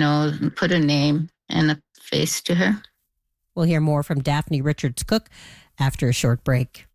and put a name and a face to her. We'll hear more from Daphne Richards Cook after a short break.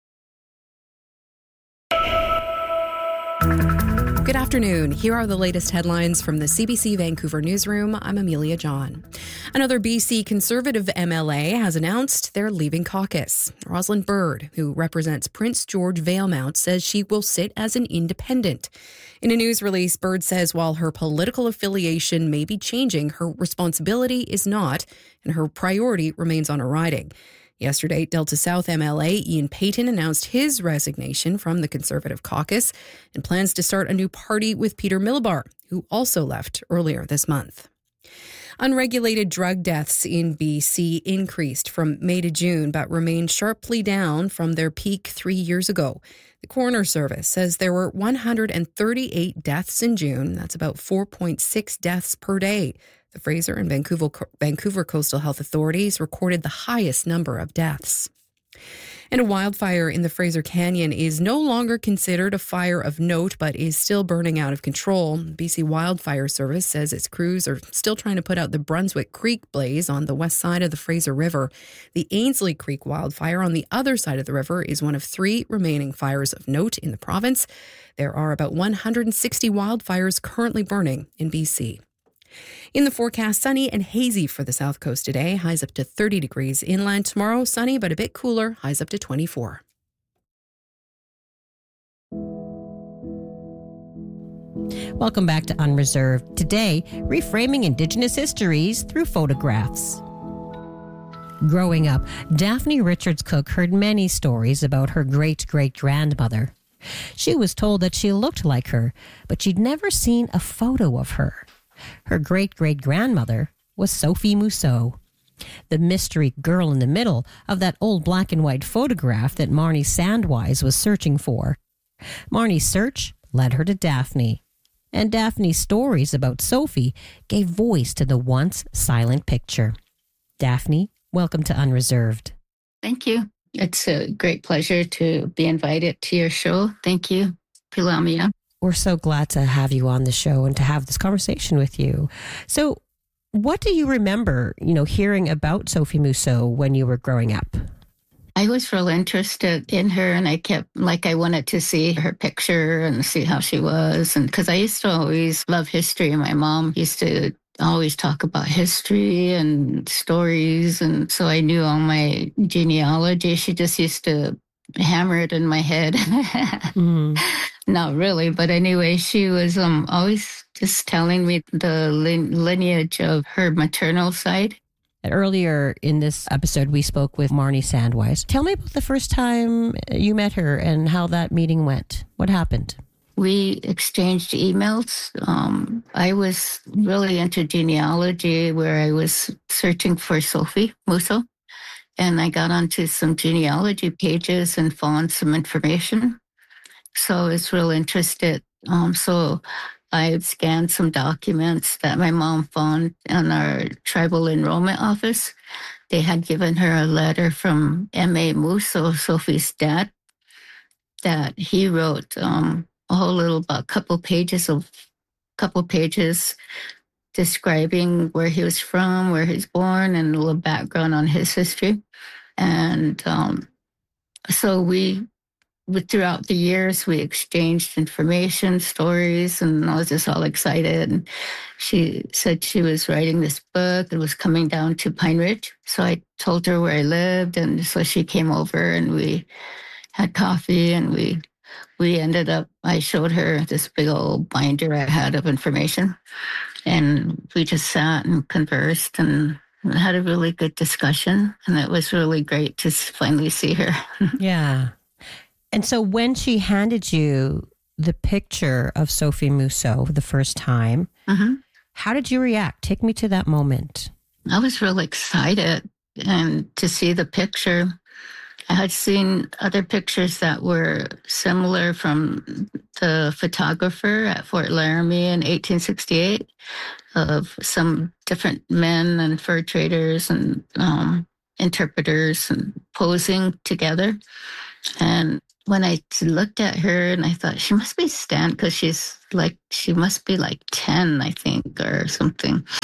Good afternoon. Here are the latest headlines from the CBC Vancouver newsroom. I'm Amelia John. Another BC Conservative MLA has announced they're leaving caucus. Rosalind Bird, who represents Prince George Valemount, says she will sit as an independent. In a news release, Bird says while her political affiliation may be changing, her responsibility is not, and her priority remains on her riding. Yesterday, Delta South MLA Ian Payton announced his resignation from the Conservative caucus and plans to start a new party with Peter Millibar, who also left earlier this month. Unregulated drug deaths in BC increased from May to June, but remained sharply down from their peak 3 years ago. The Coroner Service says there were 138 deaths in June. That's about 4.6 deaths per day. The Fraser and Vancouver Coastal Health Authorities recorded the highest number of deaths. And a wildfire in the Fraser Canyon is no longer considered a fire of note, but is still burning out of control. BC Wildfire Service says its crews are still trying to put out the Brunswick Creek blaze on the west side of the Fraser River. The Ainslie Creek wildfire on the other side of the river is one of 3 remaining fires of note in the province. There are about 160 wildfires currently burning in BC. In the forecast, sunny and hazy for the south coast today. Highs up to 30 degrees. Inland tomorrow, sunny but a bit cooler. Highs up to 24. Welcome back to Unreserved. Today, reframing Indigenous histories through photographs. Growing up, Daphne Richards Cook heard many stories about her great-great-grandmother. She was told that she looked like her, but she'd never seen a photo of her. Her great-great-grandmother was Sophie Mousseau, the mystery girl in the middle of that old black and white photograph that Marnie Sandwise was searching for. Marnie's search led her to Daphne, and Daphne's stories about Sophie gave voice to the once silent picture. Daphne, welcome to Unreserved. Thank you. It's a great pleasure to be invited to your show. Thank you, Pilamia. We're so glad to have you on the show and to have this conversation with you. So what do you remember, hearing about Sophie Mousseau when you were growing up? I was real interested in her, and I wanted to see her picture and see how she was. And because I used to always love history, and my mom used to always talk about history and stories. And so I knew all my genealogy. She just used to hammer it in my head. Not really, but anyway, she was always just telling me the lineage of her maternal side. Earlier in this episode, we spoke with Marnie Sandwise. Tell me about the first time you met her and how that meeting went. What happened? We exchanged emails. I was really into genealogy, where I was searching for Sophie Mousseau. And I got onto some genealogy pages and found some information. So I was real interested. So I scanned some documents that my mom found in our tribal enrollment office. They had given her a letter from M.A. Mousseau, Sophie's dad, that he wrote a whole little about couple pages describing where he was from, where he was born, and a little background on his history. And so throughout the years, we exchanged information, stories, and I was just all excited. And she said she was writing this book. It was coming down to Pine Ridge. So I told her where I lived, and so she came over, and we had coffee, and we ended up, I showed her this big old binder I had of information, and we just sat and conversed and had a really good discussion, and it was really great to finally see her. Yeah. And so when she handed you the picture of Sophie Mousseau the first time, how did you react? Take me to that moment. I was really excited and to see the picture. I had seen other pictures that were similar from the photographer at Fort Laramie in 1868 of some different men and fur traders and interpreters and posing together. And when I looked at her, and I thought she must be because she must be like 10, I think, or something.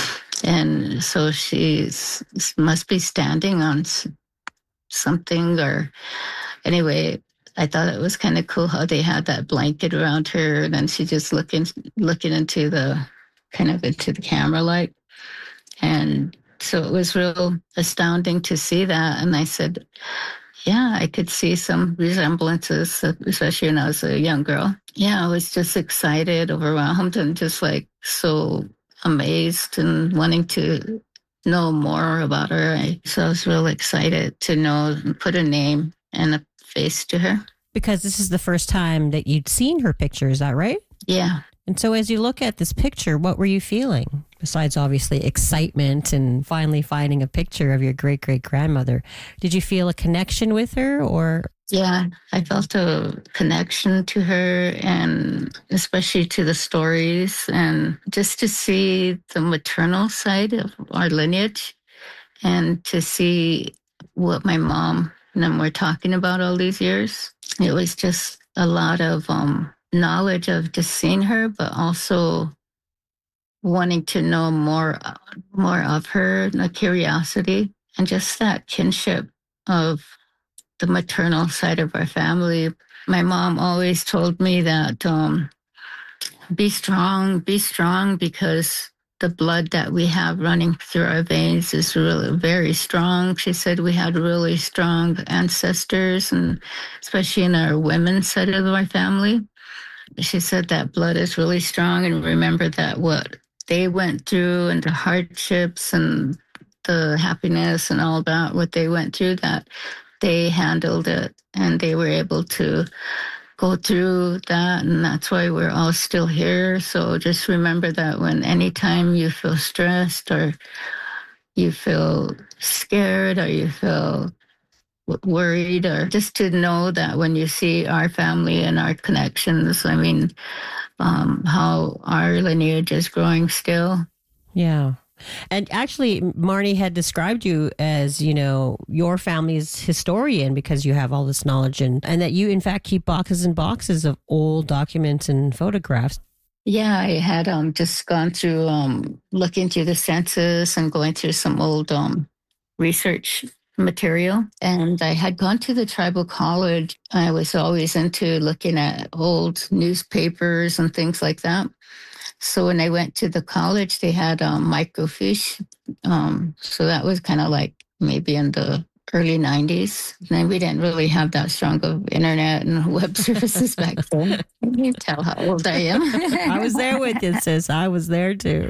And so must be standing on something, or anyway, I thought it was kind of cool how they had that blanket around her, and then she just looking into the camera light. And so it was real astounding to see that. And I said, yeah, I could see some resemblances, especially when I was a young girl. Yeah, I was just excited, overwhelmed, and just like so amazed and wanting to know more about her. So I was real excited to know and put a name and a face to her. Because this is the first time that you'd seen her picture, is that right? Yeah. And so as you look at this picture, what were you feeling? Besides obviously excitement and finally finding a picture of your great-great-grandmother. Did you feel a connection with her, or? Yeah, I felt a connection to her, and especially to the stories, and just to see the maternal side of our lineage, and to see what my mom and them were talking about all these years. It was just a lot of knowledge of just seeing her, but also wanting to know more of her, the curiosity, and just that kinship of the maternal side of our family. My mom always told me that be strong, because the blood that we have running through our veins is really very strong. She said we had really strong ancestors, and especially in our women's side of our family. She said that blood is really strong, and remember that what they went through and the hardships and the happiness and all that, what they went through, that they handled it and they were able to go through that. And that's why we're all still here. So just remember that when anytime you feel stressed or you feel scared or you feel worried, or just to know that when you see our family and our connections, I mean, how our lineage is growing still. Yeah. And actually, Marnie had described you as, your family's historian, because you have all this knowledge, and that you, in fact, keep boxes and boxes of old documents and photographs. Yeah, I had just gone through looking through the census and going through some old research material. And I had gone to the tribal college. I was always into looking at old newspapers and things like that. So when I went to the college, they had microfiche. So that was kind of like maybe in the early 90s. And we didn't really have that strong of internet and web services back then. You can tell how old I am. I was there with you, sis. I was there too.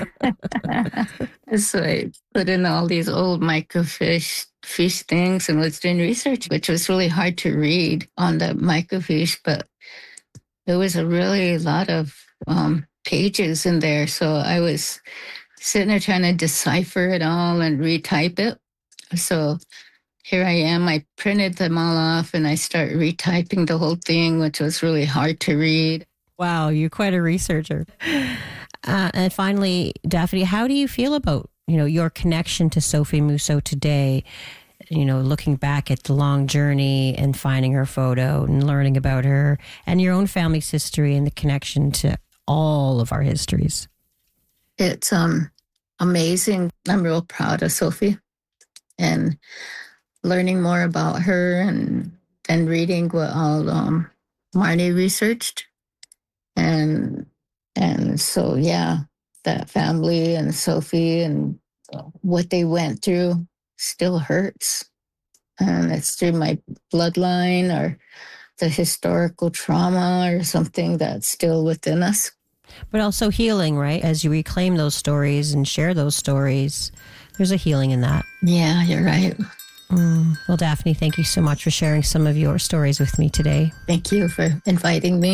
So I put in all these old microfiche things and was doing research, which was really hard to read on the microfiche, but there was a really lot of pages in there. So I was sitting there trying to decipher it all and retype it. So here I am. I printed them all off and I start retyping the whole thing, which was really hard to read. Wow, you're quite a researcher. And finally, Daphne, how do you feel about, your connection to Sophie Mousseau today? Looking back at the long journey and finding her photo and learning about her and your own family's history and the connection to all of our histories. It's amazing. I'm real proud of Sophie, and learning more about her and then reading what all Marnie researched. And so, yeah, that family and Sophie and what they went through still hurts. And it's through my bloodline or the historical trauma or something that's still within us. But also healing, right? As you reclaim those stories and share those stories, there's a healing in that. Yeah, you're right. Well, Daphne, thank you so much for sharing some of your stories with me today. Thank you for inviting me.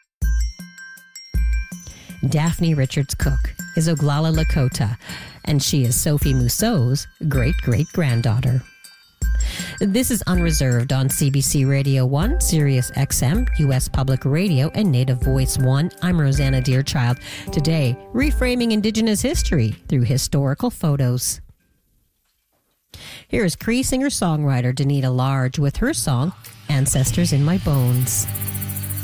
Daphne Richards Cook is Oglala Lakota, and she is Sophie Mousseau's great-great-granddaughter. This is Unreserved on CBC Radio 1, Sirius XM, U.S. Public Radio, and Native Voice 1. I'm Rosanna Deerchild. Today, reframing Indigenous history through historical photos. Here is Cree singer-songwriter Danita Large with her song, Ancestors in My Bones.